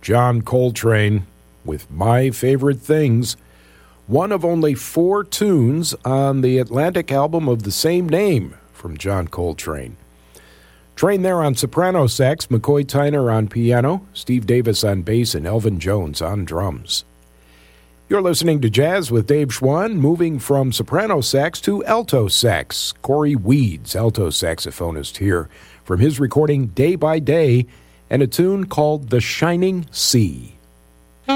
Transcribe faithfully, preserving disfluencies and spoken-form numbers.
John Coltrane with My Favorite Things, one of only four tunes on the Atlantic album of the same name from John Coltrane. Train there on soprano sax, McCoy Tyner on piano, Steve Davis on bass, and Elvin Jones on drums. You're listening to Jazz with Dave Schwann, moving from soprano sax to alto sax. Corey Weeds, alto saxophonist, here from his recording Day by Day, and a tune called The Shining Sea.